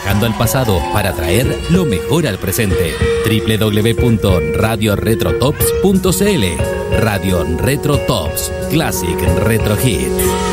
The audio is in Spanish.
viajando al pasado para traer lo mejor al presente. www.radioretrotops.cl. Radio Retro Tops, Classic Retro Hits.